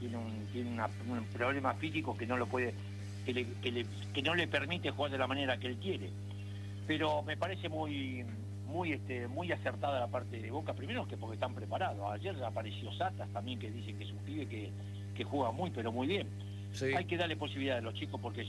un problema físico que no lo puede, que no le permite jugar de la manera que él quiere. Pero me parece muy acertada la parte de Boca, primero que porque están preparados. Ayer apareció Satas también, que dicen que es un pibe que juega muy, pero muy bien. Sí. Hay que darle posibilidad a los chicos porque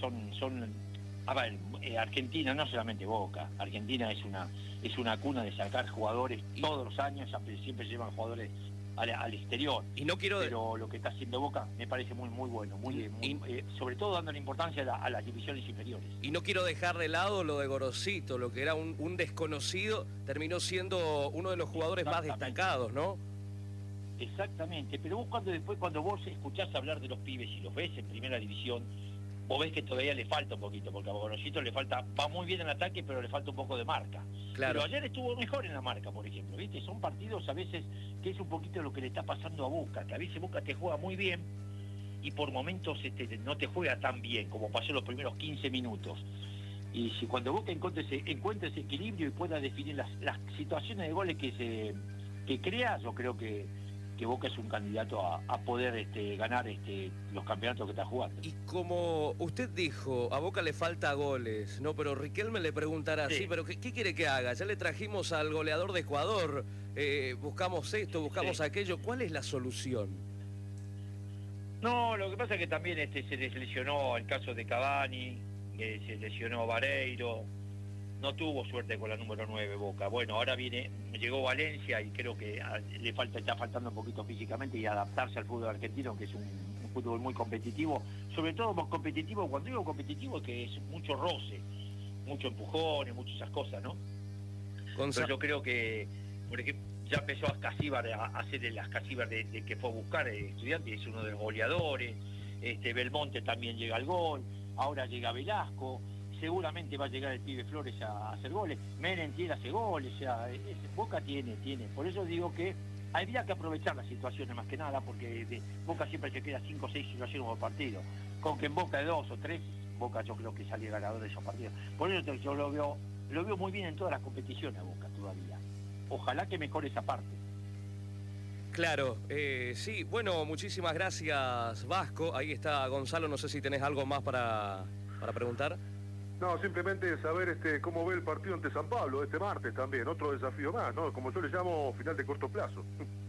a ver, Argentina, no solamente Boca, Argentina es una cuna de sacar jugadores todos los años, siempre llevan jugadores al exterior. Y no quiero... Pero lo que está haciendo Boca me parece muy bueno, sobre todo dando la importancia a las divisiones inferiores. Y no quiero dejar de lado lo de Gorosito, lo que era un desconocido, terminó siendo uno de los jugadores más destacados, ¿no? Exactamente, pero vos cuando vos escuchás hablar de los pibes y los ves en primera división, vos ves que todavía le falta un poquito, porque a Gorosito va muy bien en ataque, pero le falta un poco de marca. Claro. Pero ayer estuvo mejor en la marca, por ejemplo, ¿viste? Son partidos a veces que es un poquito lo que le está pasando a Boca, que a veces Boca te juega muy bien y por momentos no te juega tan bien, como pasó los primeros 15 minutos. Y si cuando Boca encuentre ese equilibrio y pueda definir las situaciones de goles que crea, yo creo que Boca es un candidato a poder ganar los campeonatos que está jugando. Y como usted dijo, a Boca le falta goles, ¿no? Pero Riquelme le preguntará, sí, pero ¿qué quiere que haga? Ya le trajimos al goleador de Ecuador, buscamos esto, buscamos aquello. ¿Cuál es la solución? No, lo que pasa es que también se les lesionó el caso de Cavani, se lesionó Vareiro, no tuvo suerte con la número 9 Boca. Bueno, ahora llegó Valencia y creo que está faltando un poquito físicamente y adaptarse al fútbol argentino, que es un fútbol muy competitivo. Sobre todo competitivo, cuando digo competitivo es que es mucho roce, mucho empujones, muchas esas cosas, ¿no? Pero yo creo que, por ejemplo, ya empezó a Casíbar a hacer las Casíbar de que fue a buscar Estudiantes, es uno de los goleadores. Belmonte también llega al gol, ahora llega Velasco. Seguramente va a llegar el pibe Flores a hacer goles. Merentiel hace goles, o sea, Boca tiene. Por eso digo que habría que aprovechar las situaciones más que nada, porque Boca siempre se queda 5 o 6 situaciones por partido. Con que en Boca de 2 o 3, Boca yo creo que sale ganador de esos partidos. Por eso yo lo veo muy bien en todas las competiciones a Boca todavía. Ojalá que mejore esa parte. Claro, sí, bueno, muchísimas gracias, Vasco. Ahí está Gonzalo, no sé si tenés algo más para preguntar. No, simplemente saber cómo ve el partido ante San Pablo este martes también, otro desafío más, ¿no? Como yo le llamo, final de corto plazo.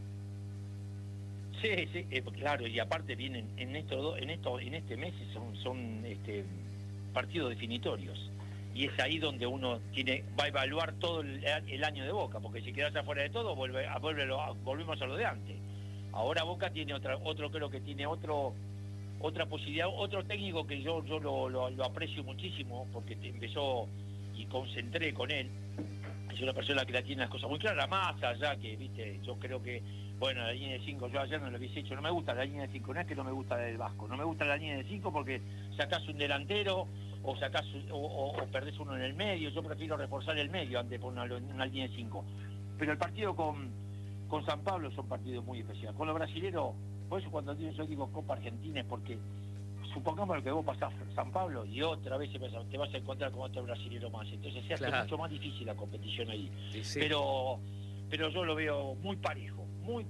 Sí, claro, y aparte vienen en este mes son partidos definitorios. Y es ahí donde uno va a evaluar todo el año de Boca, porque si quedas afuera de todo, volvemos a lo de antes. Ahora Boca tiene creo que tiene otra posibilidad, otro técnico que yo lo aprecio muchísimo, porque empezó y concentré con él. Es una persona que la tiene las cosas muy claras, más allá que, viste, yo creo que, bueno, la línea de 5, yo ayer no lo hubiese hecho, no me gusta la línea de 5, no es que no me gusta del Vasco, no me gusta la línea de 5 porque sacás un delantero o perdés uno en el medio, yo prefiero reforzar el medio antes de poner una línea de 5. Pero el partido con San Pablo es un partido muy especial. Con los brasileros, por eso cuando yo digo Copa Argentina es porque supongamos que vos pasás San Pablo y otra vez te vas a encontrar con otro brasilero más, entonces se hace mucho más difícil la competición ahí. Sí. Pero yo lo veo muy parejo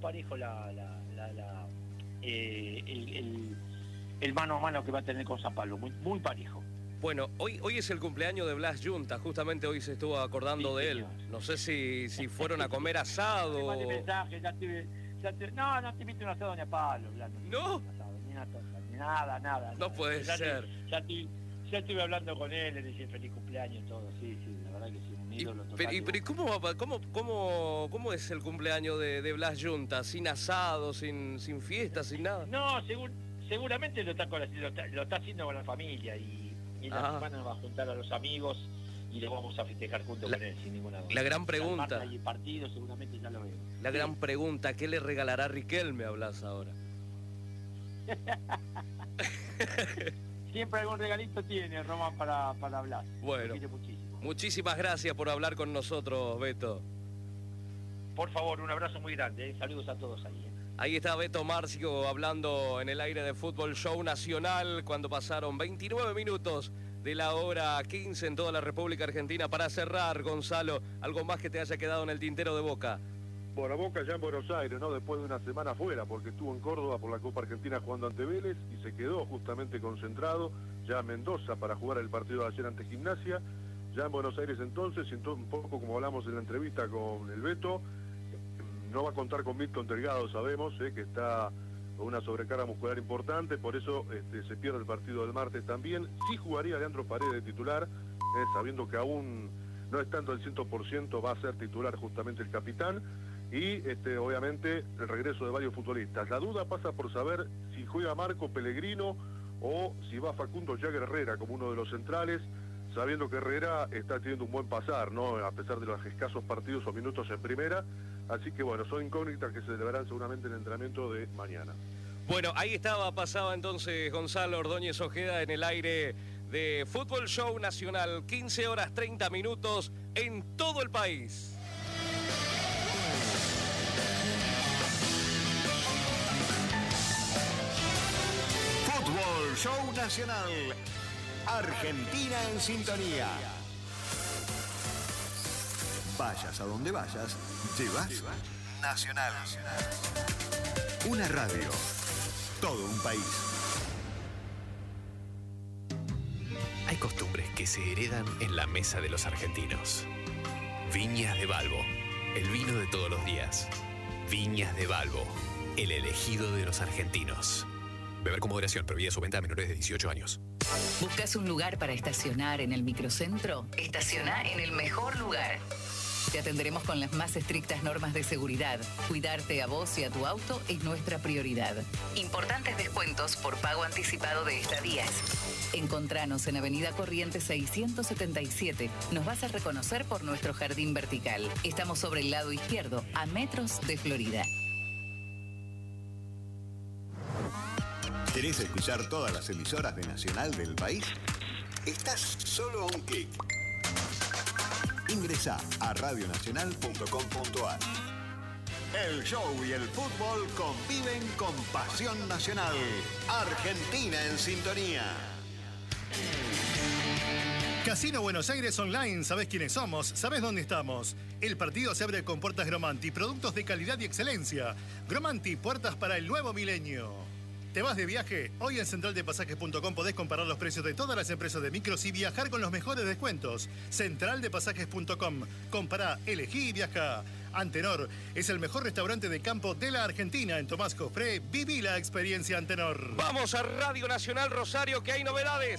el mano a mano que va a tener con San Pablo, muy parejo. Bueno, hoy es el cumpleaños de Blas Yunta, justamente hoy se estuvo acordando de él. No sé si fueron a comer asado. No te invito un asado ni a palo, Blas. ¿No? Nada. No puede ser. Ya estuve hablando con él, le decía feliz cumpleaños y todo, sí, la verdad que sí, un ídolo total. Pero ¿cómo es el cumpleaños de Blas Yunta? ¿Sin asado, sin fiesta, sin nada? No, seguramente lo está haciendo con la familia y la semana nos va a juntar a los amigos y le vamos a festejar junto con él, sin ninguna duda. La gran pregunta. Y partido seguramente ya lo veo. La gran pregunta, ¿qué le regalará Riquelme a Blas ahora? Siempre algún regalito tiene Román para hablar. Bueno, muchísimas gracias por hablar con nosotros, Beto. Por favor, un abrazo muy grande. Saludos a todos ahí. Ahí está Beto Marcio hablando en el aire de Fútbol Show Nacional cuando pasaron 29 minutos de la hora 15 en toda la República Argentina. Para cerrar, Gonzalo, algo más que te haya quedado en el tintero de Boca. Bueno, Boca ya en Buenos Aires, ¿no? Después de una semana fuera, porque estuvo en Córdoba por la Copa Argentina jugando ante Vélez y se quedó justamente concentrado ya en Mendoza para jugar el partido de ayer ante Gimnasia. Ya en Buenos Aires entonces, y un poco como hablamos en la entrevista con el Beto, no va a contar con Milton Delgado, sabemos, que está con una sobrecarga muscular importante, por eso se pierde el partido del martes también. Sí jugaría Leandro Paredes de titular, sabiendo que aún no estando al 100% va a ser titular justamente el capitán. Y obviamente el regreso de varios futbolistas. La duda pasa por saber si juega Marco Pellegrino o si va Facundo Jagger Herrera como uno de los centrales, sabiendo que Herrera está teniendo un buen pasar, ¿no? A pesar de los escasos partidos o minutos en primera. Así que bueno, son incógnitas que se deberán seguramente en el entrenamiento de mañana. Bueno, ahí pasaba entonces Gonzalo Ordóñez Ojeda en el aire de Fútbol Show Nacional, 15 horas 30 minutos en todo el país. Fútbol Show Nacional. Argentina en sintonía. Vayas a donde vayas, llevas Nacional. Una radio. Todo un país. Hay costumbres que se heredan en la mesa de los argentinos. Viñas de Balbo, el vino de todos los días. Viñas de Balbo, el elegido de los argentinos. Beber con moderación, prohibida su venta a menores de 18 años. ¿Buscas un lugar para estacionar en el microcentro? Estaciona en el mejor lugar. Te atenderemos con las más estrictas normas de seguridad. Cuidarte a vos y a tu auto es nuestra prioridad. Importantes descuentos por pago anticipado de estadías. Encontranos en Avenida Corrientes 677. Nos vas a reconocer por nuestro jardín vertical. Estamos sobre el lado izquierdo, a metros de Florida. ¿Querés escuchar todas las emisoras de Nacional del país? Estás solo a un clic. Ingresá a radionacional.com.ar. El show y el fútbol conviven con pasión nacional. Argentina en sintonía. Casino Buenos Aires Online, ¿sabés quiénes somos? ¿Sabés dónde estamos? El partido se abre con puertas Gromanti, productos de calidad y excelencia. Gromanti, puertas para el nuevo milenio. ¿Te vas de viaje? Hoy en centraldepasajes.com podés comparar los precios de todas las empresas de micros y viajar con los mejores descuentos. Centraldepasajes.com. Compará, elegí y viaja. Antenor es el mejor restaurante de campo de la Argentina. En Tomás Cofré, viví la experiencia Antenor. Vamos a Radio Nacional Rosario, que hay novedades.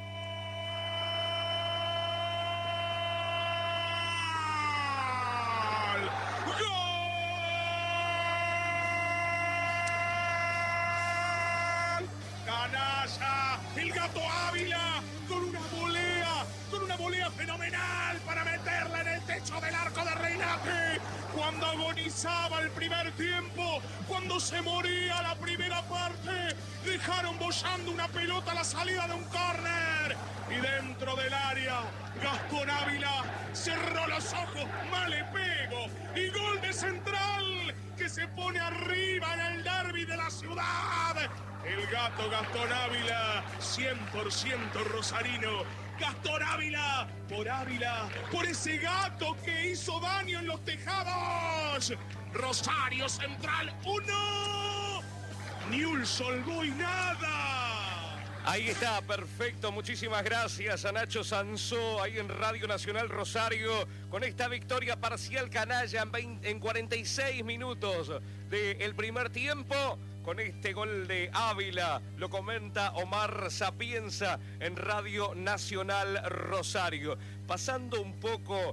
El Gato Ávila con una volea fenomenal para meterla en el techo del arco de Reinate. Cuando agonizaba el primer tiempo, cuando se moría la primera parte, dejaron bollando una pelota a la salida de un córner. Y dentro del área, Gastón Ávila cerró los ojos, mal le pego. Y gol de Central, que se pone arriba en el derbi de la ciudad. El gato Gastón Ávila, 100% rosarino. Gastón Ávila, por ese gato que hizo daño en los tejados. Rosario Central 1, Newell's Old Boys nada. Ahí está, perfecto. Muchísimas gracias a Nacho Sansó, ahí en Radio Nacional Rosario, con esta victoria parcial canalla en 46 minutos del primer tiempo. Con este gol de Ávila, lo comenta Omar Sapienza en Radio Nacional Rosario. Pasando un poco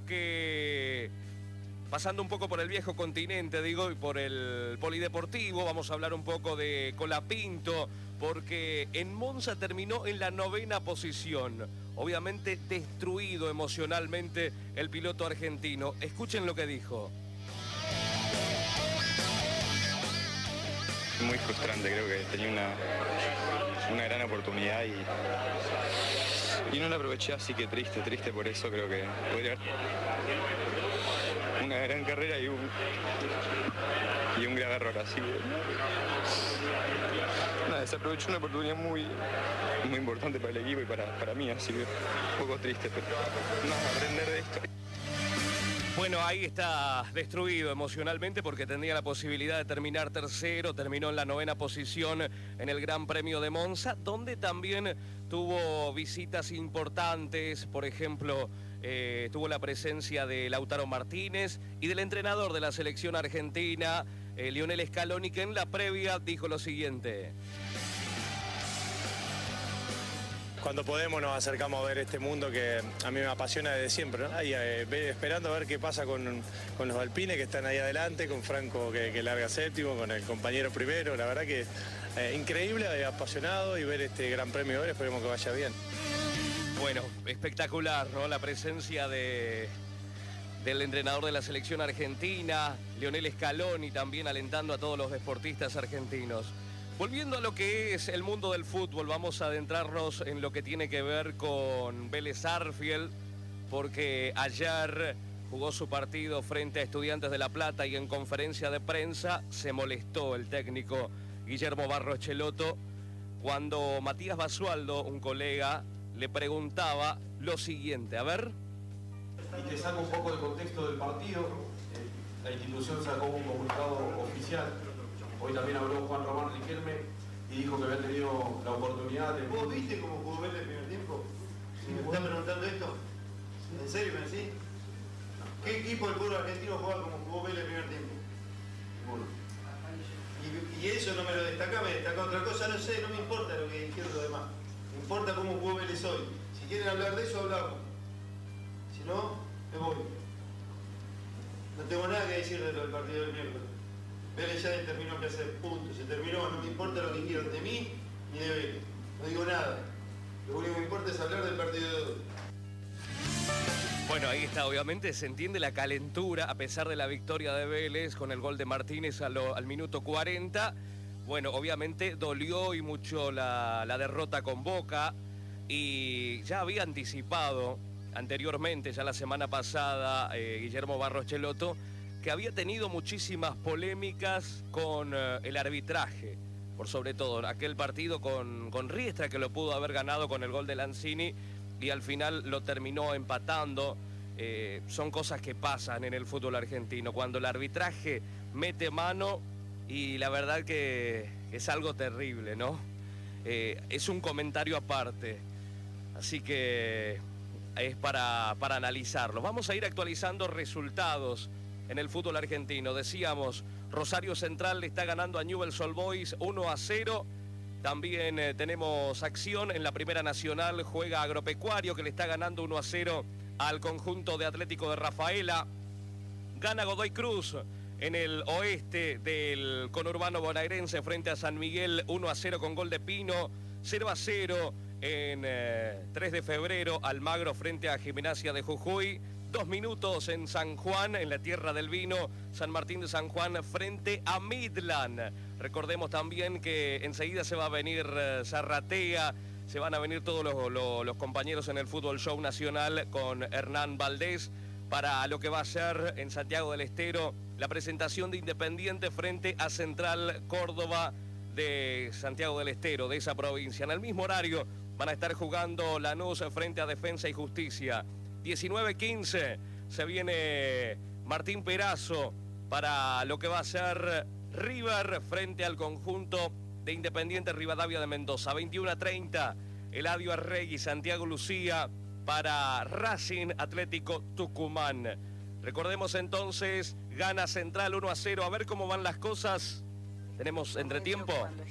por el viejo continente, digo, y por el polideportivo, vamos a hablar un poco de Colapinto, porque en Monza terminó en la 9ª posición. Obviamente destruido emocionalmente el piloto argentino. Escuchen lo que dijo. Muy frustrante, creo que tenía una gran oportunidad y no la aproveché, así que triste por eso. Creo que podría haber una gran carrera y un grave error, así que nada, desaprovechó una oportunidad muy importante para el equipo y para mí, así que un poco triste, pero nada, aprender de esto. Bueno, ahí está destruido emocionalmente porque tenía la posibilidad de terminar tercero, terminó en la 9ª posición en el Gran Premio de Monza, donde también tuvo visitas importantes, por ejemplo, tuvo la presencia de Lautaro Martínez y del entrenador de la selección argentina, Lionel Scaloni, que en la previa dijo lo siguiente. Cuando podemos nos acercamos a ver este mundo que a mí me apasiona desde siempre, ¿no? Ahí, esperando a ver qué pasa con los alpines que están ahí adelante, con Franco que larga séptimo, con el compañero primero. La verdad que increíble, apasionado, y ver este Gran Premio ahora, esperemos que vaya bien. Bueno, espectacular, ¿no? La presencia del entrenador de la selección argentina, Lionel Scaloni, también alentando a todos los deportistas argentinos. Volviendo a lo que es el mundo del fútbol, vamos a adentrarnos en lo que tiene que ver con Vélez Sarsfield, porque ayer jugó su partido frente a Estudiantes de La Plata y en conferencia de prensa se molestó el técnico Guillermo Barros Schelotto cuando Matías Basualdo, un colega, le preguntaba lo siguiente. A ver. Y te saco un poco del contexto del partido. La institución sacó un comunicado oficial. Hoy también habló Juan Román Riquelme y dijo que había tenido la oportunidad de... ¿Vos viste cómo jugó Vélez el primer tiempo? Si me están preguntando esto, ¿en serio me decís? ¿Qué equipo del fútbol argentino juega como jugó Vélez el primer tiempo? Ninguno. Y eso no me lo destaca, me destaca otra cosa, no sé, no me importa lo que dijeron los demás. Me importa cómo jugó Vélez hoy. Si quieren hablar de eso, hablamos. Si no, me voy. No tengo nada que decir del partido del miércoles. Vélez ya determinó qué hacer, punto. Se terminó, no me importa lo que quieran de mí ni de Vélez. No digo nada. Lo único que me importa es hablar del partido de hoy. Bueno, ahí está, obviamente se entiende la calentura a pesar de la victoria de Vélez con el gol de Martínez al minuto 40. Bueno, obviamente dolió y mucho la derrota con Boca y ya había anticipado anteriormente, ya la semana pasada, Guillermo Barros Schelotto, que había tenido muchísimas polémicas con el arbitraje, por sobre todo aquel partido con Riestra, que lo pudo haber ganado con el gol de Lanzini y al final lo terminó empatando. Son cosas que pasan en el fútbol argentino, cuando el arbitraje mete mano, y la verdad que es algo terrible, ¿no? Es un comentario aparte, así que es para analizarlo. Vamos a ir actualizando resultados en el fútbol argentino. Decíamos, Rosario Central le está ganando a Newell's Old Boys 1-0. También tenemos acción en la Primera Nacional, juega Agropecuario que le está ganando 1-0 al conjunto de Atlético de Rafaela. Gana Godoy Cruz en el oeste del conurbano bonaerense frente a San Miguel 1-0 con gol de Pino. 0-0 en 3 de febrero Almagro frente a Gimnasia de Jujuy. 2 minutos en San Juan, en la tierra del vino, San Martín de San Juan frente a Midland. Recordemos también que enseguida se va a venir Zarratea, se van a venir todos los compañeros en el Fútbol Show Nacional con Hernán Valdés para lo que va a ser en Santiago del Estero la presentación de Independiente frente a Central Córdoba de Santiago del Estero, de esa provincia. En el mismo horario van a estar jugando Lanús frente a Defensa y Justicia. 19:15 se viene Martín Perazo para lo que va a ser River frente al conjunto de Independiente Rivadavia de Mendoza. 21:30 Eladio Arregui, Santiago Lucía para Racing Atlético Tucumán. Recordemos entonces, gana Central 1-0. A ver cómo van las cosas. ¿Tenemos entretiempo?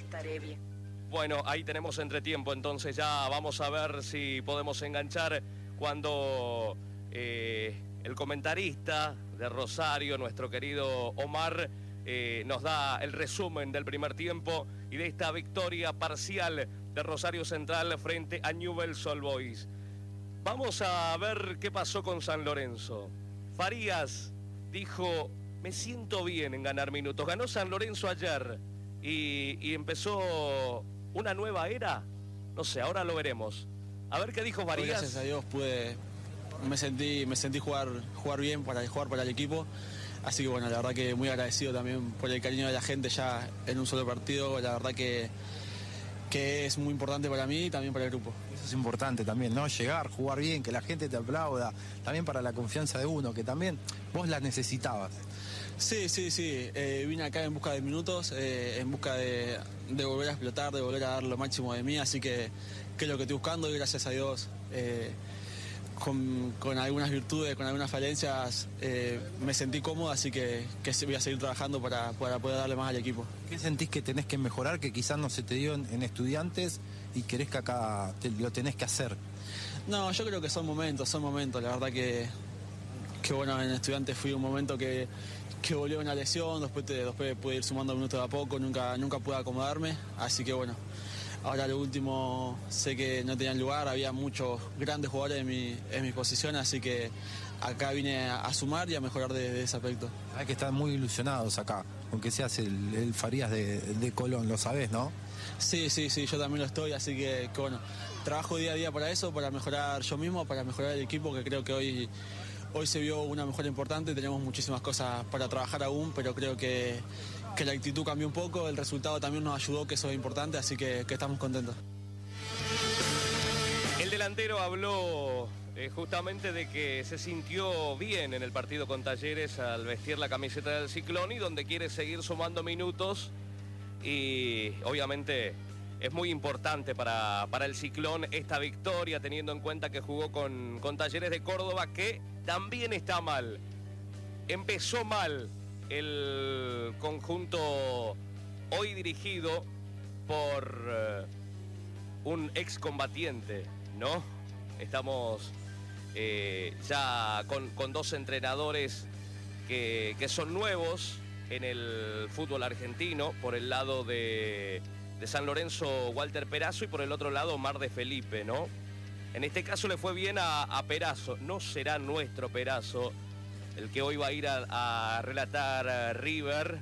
Bueno, ahí tenemos entretiempo, entonces ya vamos a ver si podemos enganchar cuando el comentarista de Rosario, nuestro querido Omar, nos da el resumen del primer tiempo y de esta victoria parcial de Rosario Central frente a Newell's Old Boys. Vamos a ver qué pasó con San Lorenzo. Farías dijo, me siento bien en ganar minutos. Ganó San Lorenzo ayer y empezó una nueva era. No sé, ahora lo veremos. A ver qué dijo Farías. Gracias a Dios me sentí jugar bien para el equipo. Así que bueno, la verdad que muy agradecido también por el cariño de la gente ya en un solo partido. La verdad que que es muy importante para mí y también para el grupo. Eso es importante también, ¿no? Llegar, jugar bien, que la gente te aplauda, también para la confianza de uno, que también vos la necesitabas. Sí. Vine acá en busca de minutos, en busca de volver a explotar, de volver a dar lo máximo de mí, así que es lo que estoy buscando y gracias a Dios, con algunas virtudes, con algunas falencias, me sentí cómodo, así que voy a seguir trabajando para poder darle más al equipo. ¿Qué sentís que tenés que mejorar, que quizás no se te dio en Estudiantes y querés que acá lo tenés que hacer? No, yo creo que son momentos, la verdad que bueno, en Estudiantes fui un momento que volvió una lesión, después pude ir sumando minutos de a poco, nunca pude acomodarme, así que bueno, ahora lo último sé que no tenían lugar, había muchos grandes jugadores en mis posiciones, así que acá vine a sumar y a mejorar de ese aspecto. Hay que estar muy ilusionados acá, aunque seas el Farías de Colón, lo sabés, ¿no? Sí, yo también lo estoy, así que bueno, trabajo día a día para eso, para mejorar yo mismo, para mejorar el equipo, que creo que hoy se vio una mejora importante, tenemos muchísimas cosas para trabajar aún, pero creo que la actitud cambió un poco, el resultado también nos ayudó, que eso es importante, así que estamos contentos. El delantero habló justamente de que se sintió bien en el partido con Talleres al vestir la camiseta del Ciclón y donde quiere seguir sumando minutos y obviamente es muy importante para el Ciclón esta victoria, teniendo en cuenta que jugó con Talleres de Córdoba, que también está mal. Empezó mal el conjunto hoy dirigido por un excombatiente, ¿no? Estamos ya con dos entrenadores que son nuevos en el fútbol argentino, por el lado de San Lorenzo, Walter Perazo, y por el otro lado Omar de Felipe, ¿no? En este caso le fue bien a Perazo. No será nuestro Perazo el que hoy va a ir a relatar River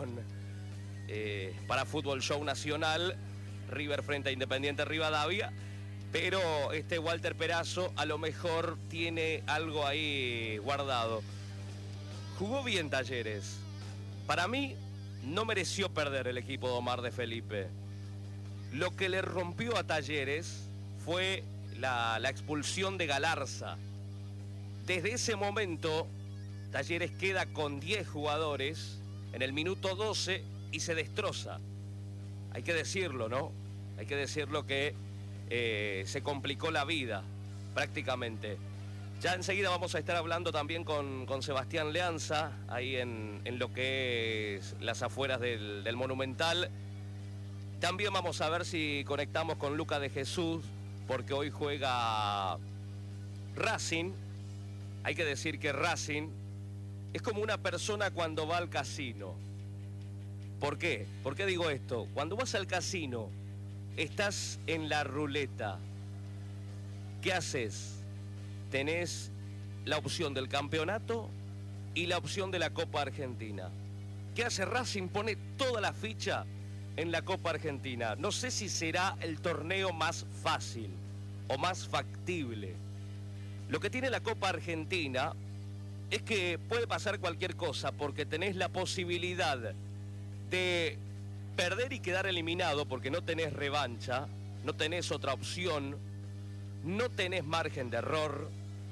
para Fútbol Show Nacional, River frente a Independiente Rivadavia, pero este Walter Perazo a lo mejor tiene algo ahí guardado. Jugó bien Talleres. Para mí no mereció perder el equipo de Omar de Felipe. Lo que le rompió a Talleres fue la expulsión de Galarza. Desde ese momento, Talleres queda con 10 jugadores en el minuto 12 y se destroza. Hay que decirlo, ¿no? Hay que decirlo que se complicó la vida, prácticamente. Ya enseguida vamos a estar hablando también con Sebastián Leanza, ahí en lo que es las afueras del Monumental. También vamos a ver si conectamos con Luca de Jesús, porque hoy juega Racing. Hay que decir que Racing es como una persona cuando va al casino. ¿Por qué? ¿Por qué digo esto? Cuando vas al casino, estás en la ruleta. ¿Qué haces? Tenés la opción del campeonato y la opción de la Copa Argentina. ¿Qué hace Racing? Pone toda la ficha en la Copa Argentina. No sé si será el torneo más fácil o más factible. Lo que tiene la Copa Argentina es que puede pasar cualquier cosa, porque tenés la posibilidad de perder y quedar eliminado, porque no tenés revancha, no tenés otra opción, no tenés margen de error.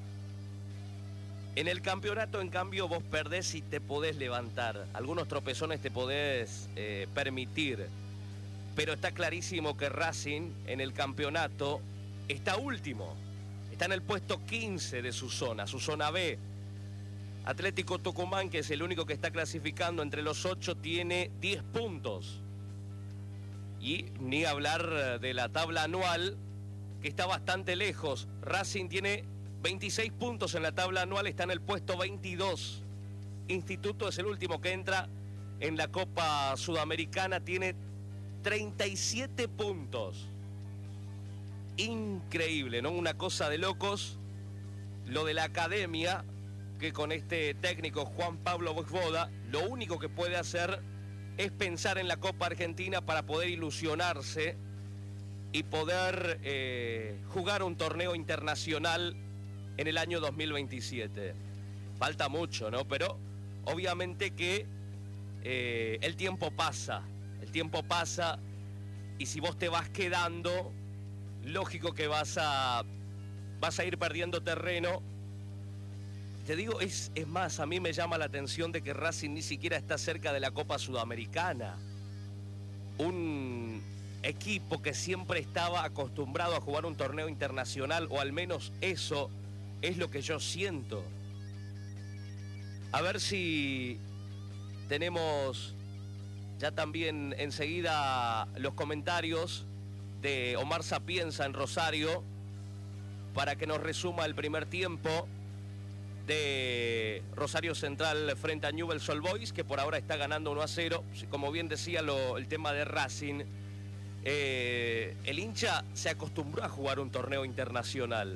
En el campeonato, en cambio, vos perdés y te podés levantar. Algunos tropezones te podés permitir. Pero está clarísimo que Racing en el campeonato está último. Está en el puesto 15 de su zona B. Atlético Tucumán, que es el único que está clasificando entre los 8, tiene 10 puntos. Y ni hablar de la tabla anual, que está bastante lejos. Racing tiene 26 puntos en la tabla anual, está en el puesto 22. Instituto es el último que entra en la Copa Sudamericana, tiene 37 puntos. Increíble, ¿no? Una cosa de locos. Lo de la academia, que con este técnico Juan Pablo Voivoda, lo único que puede hacer es pensar en la Copa Argentina para poder ilusionarse y poder jugar un torneo internacional en el año 2027. Falta mucho, ¿no? Pero obviamente que el tiempo pasa y si vos te vas quedando, lógico que vas a ir perdiendo terreno. Te digo, es más, a mí me llama la atención de que Racing ni siquiera está cerca de la Copa Sudamericana. Un equipo que siempre estaba acostumbrado a jugar un torneo internacional, o al menos eso es lo que yo siento. A ver si tenemos ya también enseguida los comentarios de Omar Sapienza en Rosario para que nos resuma el primer tiempo de Rosario Central frente a Newell's Old Boys, que por ahora está ganando 1-0. Como bien decía el tema de Racing, el hincha se acostumbró a jugar un torneo internacional,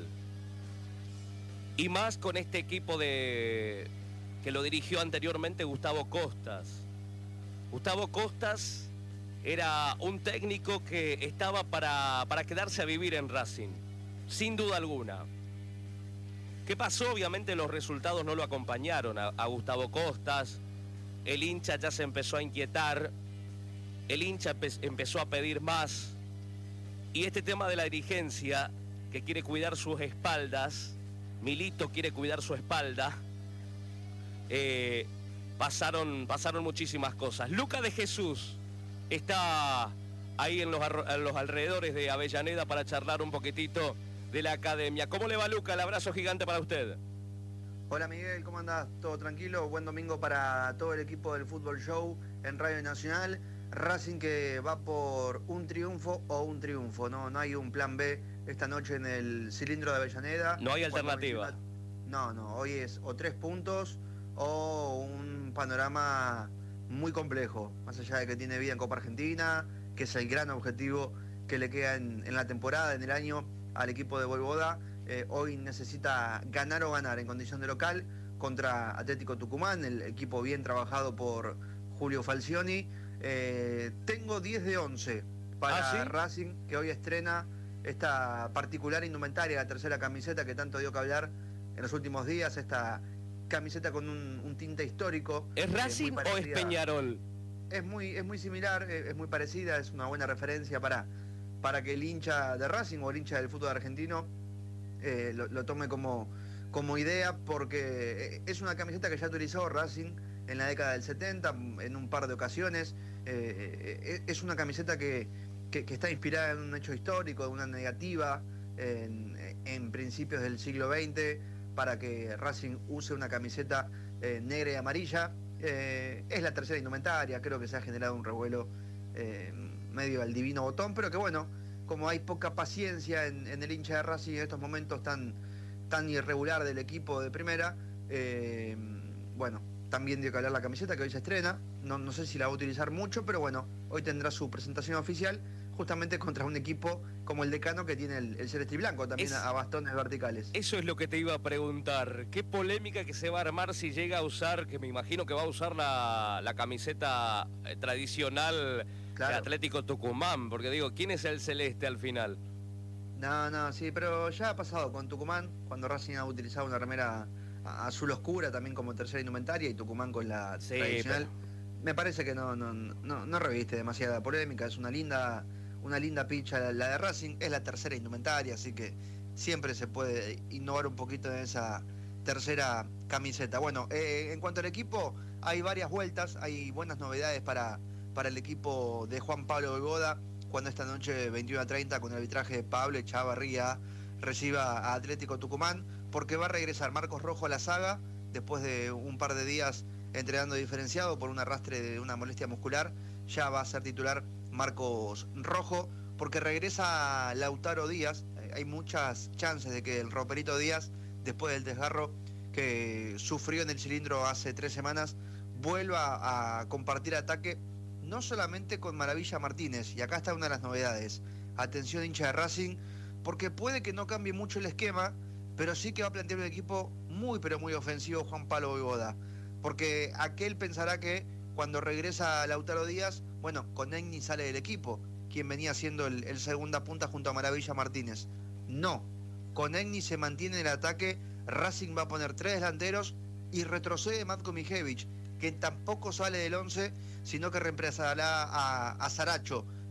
y más con este equipo que lo dirigió anteriormente Gustavo Costas. Gustavo Costas era un técnico que estaba para quedarse a vivir en Racing, sin duda alguna. ¿Qué pasó? Obviamente los resultados no lo acompañaron a Gustavo Costas. El hincha ya se empezó a inquietar, el hincha empezó a pedir más, y este tema de la dirigencia, que quiere cuidar sus espaldas, Milito quiere cuidar su espalda, pasaron muchísimas cosas. Luca de Jesús está ahí en los alrededores de Avellaneda para charlar un poquitito de la academia. ¿Cómo le va, Luca? El abrazo gigante para usted. Hola, Miguel, ¿cómo andás? ¿Todo tranquilo? Buen domingo para todo el equipo del Fútbol Show en Radio Nacional. Racing que va por un triunfo o un triunfo, no hay un plan B esta noche en el cilindro de Avellaneda. No hay alternativa. No, hoy es o 3 puntos o un panorama muy complejo, más allá de que tiene vida en Copa Argentina, que es el gran objetivo que le queda en la temporada, en el año, al equipo de Voivoda. Hoy necesita ganar o ganar en condición de local contra Atlético Tucumán, el equipo bien trabajado por Julio Falcioni. Tengo 10 de 11 para ¿sí? Racing, que hoy estrena esta particular indumentaria, la tercera camiseta que tanto dio que hablar en los últimos días, esta camiseta con un tinte histórico. ¿Es Racing o es Peñarol? Es muy similar, es muy parecida, es una buena referencia para que el hincha de Racing o el hincha del fútbol argentino lo tome como idea, porque es una camiseta que ya utilizó Racing en la década del 70 en un par de ocasiones. Es una camiseta que está inspirada en un hecho histórico, de una negativa en principios del siglo XX para que Racing use una camiseta negra y amarilla. Es la tercera indumentaria, creo que se ha generado un revuelo medio al divino botón, pero que bueno, como hay poca paciencia en el hincha de Racing en estos momentos tan irregular del equipo de primera, bueno, también dio que hablar la camiseta que hoy se estrena. No sé si la va a utilizar mucho, pero bueno, hoy tendrá su presentación oficial justamente contra un equipo como el Decano, que tiene el celeste y blanco también a bastones verticales. Eso es lo que te iba a preguntar. ¿Qué polémica que se va a armar si llega a usar, que me imagino que va a usar la camiseta tradicional de Atlético Tucumán? Porque digo, ¿quién es el celeste al final? No, sí, pero ya ha pasado con Tucumán, cuando Racing ha utilizado una remera azul oscura también como tercera indumentaria, y Tucumán con la tradicional. Pero me parece que no reviste demasiada polémica. Es una linda picha la de Racing, es la tercera indumentaria, así que siempre se puede innovar un poquito en esa tercera camiseta. Bueno, en cuanto al equipo, hay varias vueltas, hay buenas novedades para el equipo de Juan Pablo Voivoda, cuando esta noche 21:30 con el arbitraje de Pablo Echavarría reciba a Atlético Tucumán, porque va a regresar Marcos Rojo a la saga después de un par de días entrenando diferenciado por un arrastre de una molestia muscular. Ya va a ser titular Marcos Rojo, porque regresa Lautaro Díaz. Hay muchas chances de que el Roperito Díaz, después del desgarro que sufrió en el cilindro hace 3 semanas, vuelva a compartir ataque, no solamente con Maravilla Martínez. Y acá está una de las novedades. Atención, hincha de Racing, porque puede que no cambie mucho el esquema, pero sí que va a plantear un equipo muy pero muy ofensivo Juan Pablo Voivoda, porque aquel pensará que cuando regresa Lautaro Díaz, bueno, Conegni sale del equipo, quien venía siendo el segunda punta junto a Maravilla Martínez. No, Conegni se mantiene en el ataque. Racing va a poner 3 delanteros y retrocede Matko Mijevich, que tampoco sale del 11, sino que reemplazará a Saracho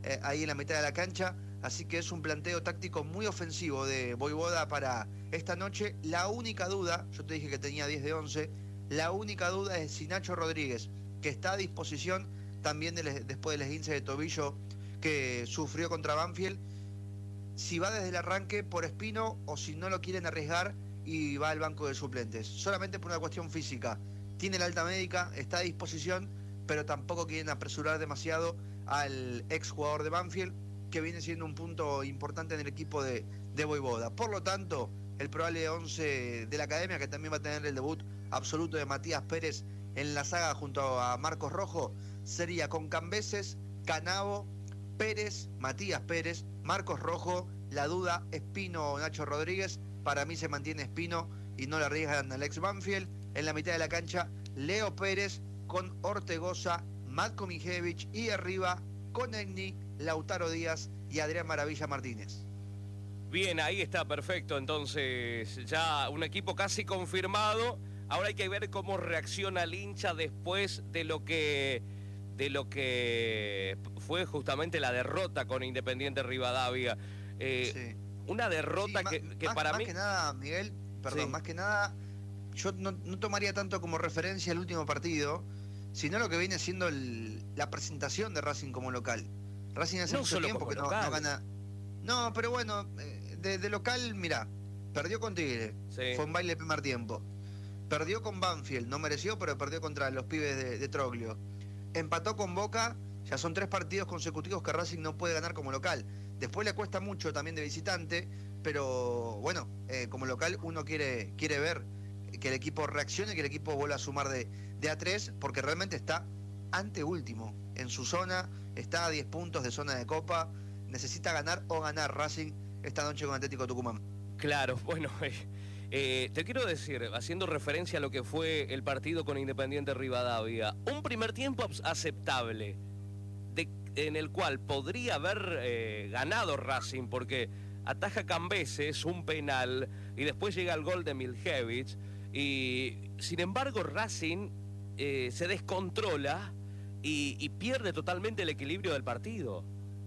ahí en la mitad de la cancha, así que es un planteo táctico muy ofensivo de Voivoda para esta noche. La única duda, yo te dije que tenía 10 de 11, la única duda es si Nacho Rodríguez, que está a disposición también después del esguince de tobillo que sufrió contra Banfield, si va desde el arranque por Espino o si no lo quieren arriesgar y va al banco de suplentes, solamente por una cuestión física. Tiene la alta médica, está a disposición, pero tampoco quieren apresurar demasiado al ex jugador de Banfield, que viene siendo un punto importante en el equipo de Voivoda. Por lo tanto, el probable 11 de la academia, que también va a tener el debut absoluto de Matías Pérez en la saga junto a Marcos Rojo, sería con Cambeses, Canavo, Pérez, Matías Pérez, Marcos Rojo, la duda Espino o Nacho Rodríguez. Para mí se mantiene Espino y no le arriesgan al ex Banfield. En la mitad de la cancha, Leo Pérez con Ortegoza, Matko Mijevich, y arriba Konechny, Lautaro Díaz y Adrián Maravilla Martínez. Bien, ahí está, perfecto. Entonces, ya un equipo casi confirmado. Ahora hay que ver cómo reacciona el hincha después de lo que fue justamente la derrota con Independiente Rivadavia. Sí. Una derrota Sí, que para mí... Más que nada, Miguel, perdón, Sí. más que nada, yo no tomaría tanto como referencia el último partido, sino lo que viene siendo la presentación de Racing como local. Racing hace No mucho solo tiempo como que no local. gana. No, pero bueno, de local, mirá, perdió con Tigre, Sí. fue un baile de primer tiempo. Perdió con Banfield, no mereció, pero perdió contra los pibes de Troglio. Empató con Boca, ya son 3 partidos consecutivos que Racing no puede ganar como local. Después le cuesta mucho también de visitante, pero bueno, como local uno quiere ver que el equipo reaccione, que el equipo vuelva a sumar de A3, porque realmente está anteúltimo en su zona, está a 10 puntos de zona de Copa, necesita ganar o ganar Racing esta noche con Atlético Tucumán. Claro, bueno, te quiero decir, haciendo referencia a lo que fue el partido con Independiente Rivadavia, un primer tiempo aceptable, en el cual podría haber ganado Racing, porque ataja Cambeses un penal y después llega el gol de Mijevich, y sin embargo Racing se descontrola y pierde totalmente el equilibrio del partido.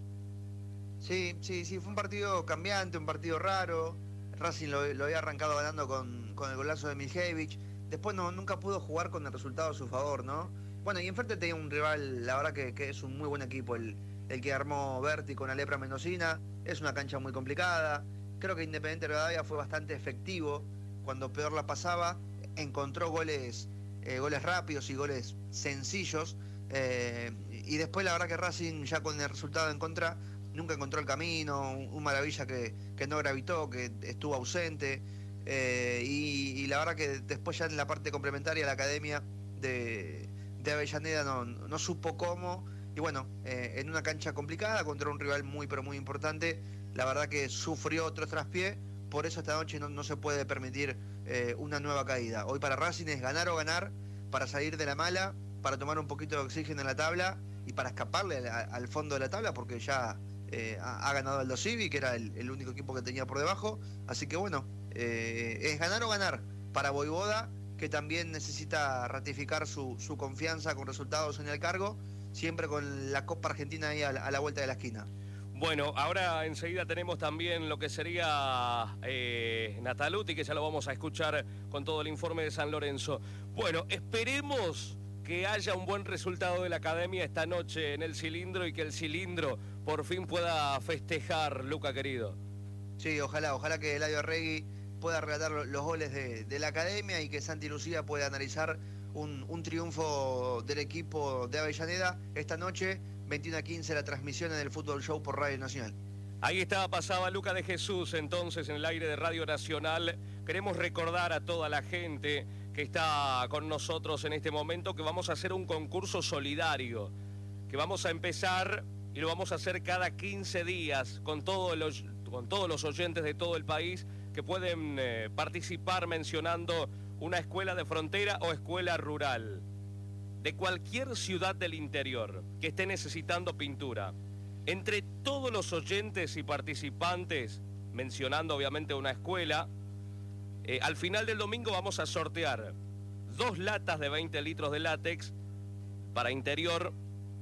Sí, fue un partido cambiante, un partido raro. Racing lo había arrancado ganando con el golazo de Mijevich. Después nunca pudo jugar con el resultado a su favor, ¿no? Bueno, y enfrente tenía un rival, la verdad que es un muy buen equipo, el que armó Berti con la Lepra Mendocina. Es una cancha muy complicada. Creo que Independiente Rivadavia fue bastante efectivo cuando peor la pasaba. Encontró goles rápidos y goles sencillos. Y después la verdad que Racing, ya con el resultado en contra, nunca encontró el camino. Un Maravilla que no gravitó, que estuvo ausente. Y la verdad que después ya en la parte complementaria la academia de Avellaneda no supo cómo, y bueno, en una cancha complicada contra un rival muy pero muy importante, la verdad que sufrió otro traspié. Por eso esta noche no se puede permitir una nueva caída. Hoy para Racing es ganar o ganar, para salir de la mala, para tomar un poquito de oxígeno en la tabla y para escaparle al fondo de la tabla, porque ya ha ganado Aldo Civi, que era el único equipo que tenía por debajo. Así que bueno, es ganar o ganar para Voivoda, que también necesita ratificar su confianza con resultados en el cargo, siempre con la Copa Argentina ahí a la vuelta de la esquina. Bueno, ahora enseguida tenemos también lo que sería Nataluti, que ya lo vamos a escuchar con todo el informe de San Lorenzo. Bueno, esperemos que haya un buen resultado de la academia esta noche en el cilindro y que el cilindro por fin pueda festejar, Luca querido. Sí, ojalá que Eladio Arregui pueda relatar los goles de la academia y que Santi Lucía pueda analizar un triunfo del equipo de Avellaneda esta noche, 21:15, la transmisión en el Fútbol Show por Radio Nacional. Ahí pasaba Luca de Jesús entonces en el aire de Radio Nacional. Queremos recordar a toda la gente que está con nosotros en este momento que vamos a hacer un concurso solidario, que vamos a empezar y lo vamos a hacer cada 15 días con todos los oyentes de todo el país que pueden participar mencionando una escuela de frontera o escuela rural de cualquier ciudad del interior que esté necesitando pintura. Entre todos los oyentes y participantes, mencionando obviamente una escuela, al final del domingo vamos a sortear 2 latas de 20 litros de látex para interior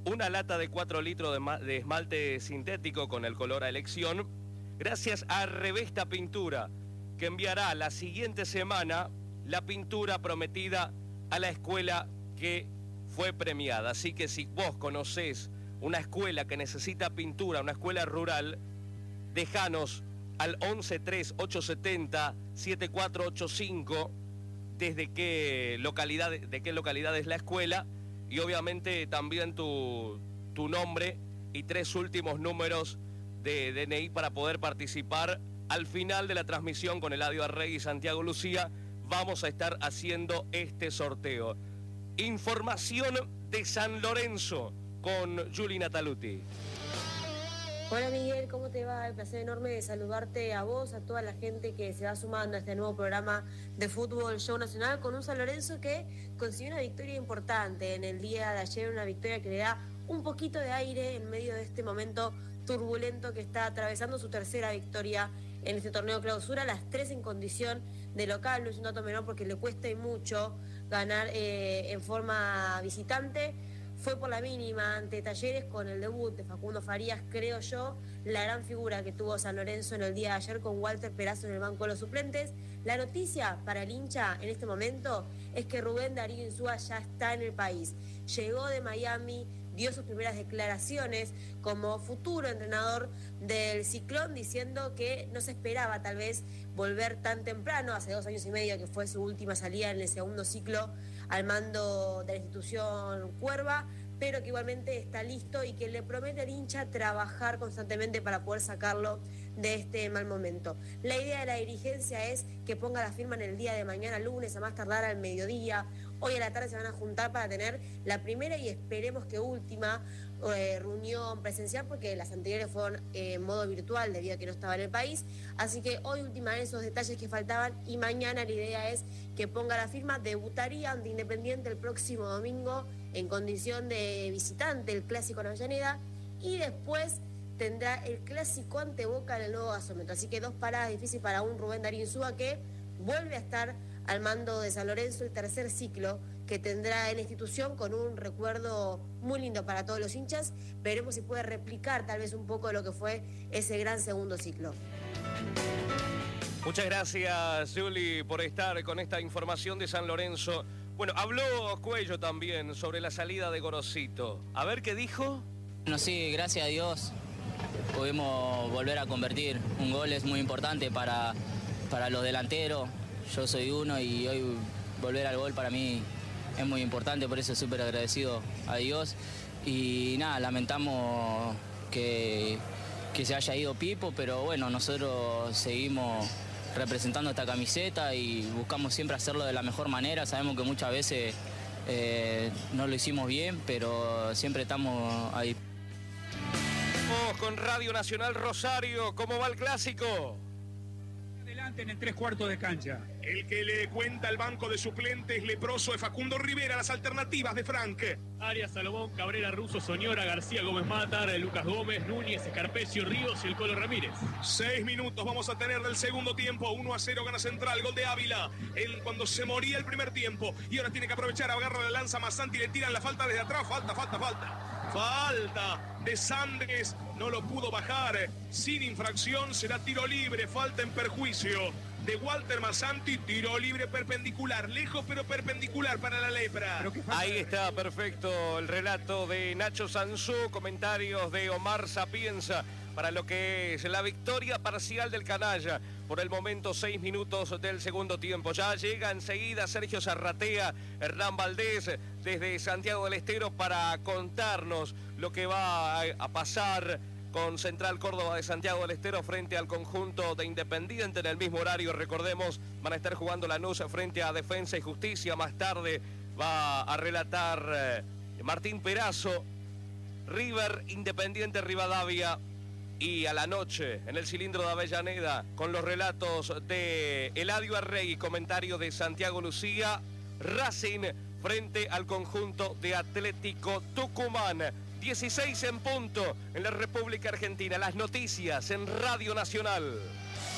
una lata de 4 litros de esmalte sintético con el color a elección, gracias a Revesta Pintura, que enviará la siguiente semana la pintura prometida a la escuela que fue premiada. Así que si vos conocés una escuela que necesita pintura, una escuela rural, déjanos al 113870-7485 desde qué localidad, de qué localidad es la escuela, y obviamente también tu nombre y 3 últimos números de DNI para poder participar. Al final de la transmisión con Eladio Arregui y Santiago Lucía vamos a estar haciendo este sorteo. Información de San Lorenzo con Juli Nataluti. Hola Miguel, ¿cómo te va? El placer enorme de saludarte a vos, a toda la gente que se va sumando a este nuevo programa de fútbol Show Nacional, con un San Lorenzo que consiguió una victoria importante en el día de ayer, una victoria que le da un poquito de aire en medio de este momento turbulento que está atravesando, su tercera victoria en este torneo clausura, las 3 en condición de local. No es un dato menor porque le cuesta y mucho ganar en forma visitante. Fue por la mínima ante Talleres con el debut de Facundo Farías, creo yo, la gran figura que tuvo San Lorenzo en el día de ayer con Walter Perazo en el banco de los suplentes. La noticia para el hincha en este momento es que Rubén Darío Insúa ya está en el país. Llegó de Miami, dio sus primeras declaraciones como futuro entrenador del Ciclón, diciendo que no se esperaba tal vez volver tan temprano, hace 2 años y medio que fue su última salida en el segundo ciclo al mando de la institución Cuerva, pero que igualmente está listo y que le promete al hincha trabajar constantemente para poder sacarlo de este mal momento. La idea de la dirigencia es que ponga la firma en el día de mañana, lunes, a más tardar al mediodía. Hoy a la tarde se van a juntar para tener la primera y esperemos que última reunión presencial, porque las anteriores fueron en modo virtual debido a que no estaba en el país. Así que hoy ultiman esos detalles que faltaban y mañana la idea es que ponga la firma. Debutaría ante Independiente el próximo domingo en condición de visitante, el clásico en Avellaneda, y después tendrá el clásico ante Boca en el nuevo gasómetro. Así que 2 paradas difíciles para un Rubén Darío Insúa que vuelve a estar al mando de San Lorenzo, el tercer ciclo que tendrá en la institución, con un recuerdo muy lindo para todos los hinchas. Veremos si puede replicar tal vez un poco de lo que fue ese gran segundo ciclo. Muchas gracias, Juli, por estar con esta información de San Lorenzo. Bueno, habló Cuello también sobre la salida de Gorosito. A ver qué dijo. Bueno, sí, gracias a Dios pudimos volver a convertir. Un gol es muy importante para los delanteros. Yo soy uno y hoy volver al gol para mí es muy importante, por eso súper agradecido a Dios. Y nada, lamentamos que se haya ido Pipo, pero bueno, nosotros seguimos representando esta camiseta y buscamos siempre hacerlo de la mejor manera. Sabemos que muchas veces no lo hicimos bien, pero siempre estamos ahí. Vamos con Radio Nacional Rosario, ¿cómo va el clásico? Adelante en el 3/4 de cancha. El que le cuenta al banco de suplentes leproso de Facundo Rivera, las alternativas de Frank. Arias, Salomón, Cabrera, Russo, Soñora, García, Gómez Matar, Lucas Gómez, Núñez, Escarpecio, Ríos y el Colo Ramírez. 6 minutos vamos a tener del segundo tiempo. 1-0 gana Central, gol de Ávila cuando se moría el primer tiempo. Y ahora tiene que aprovechar, agarra la lanza Masanti, le tiran la falta desde atrás. Falta de Sandes, no lo pudo bajar. Sin infracción, será tiro libre, falta en perjuicio de Walter Masanti, tiro libre perpendicular, lejos pero perpendicular para la lepra. Ahí está, perfecto el relato de Nacho Sansú, comentarios de Omar Sapienza para lo que es la victoria parcial del Canalla. Por el momento 6 minutos del segundo tiempo. Ya llega enseguida Sergio Zarratea, Hernán Valdés desde Santiago del Estero para contarnos lo que va a pasar con Central Córdoba de Santiago del Estero frente al conjunto de Independiente. En el mismo horario, recordemos, van a estar jugando Lanús frente a Defensa y Justicia. Más tarde va a relatar Martín Perazo, River, Independiente Rivadavia. Y a la noche, en el cilindro de Avellaneda, con los relatos de Eladio Arregui, comentario de Santiago Lucía, Racing frente al conjunto de Atlético Tucumán. 16 en punto en la República Argentina. Las noticias en Radio Nacional.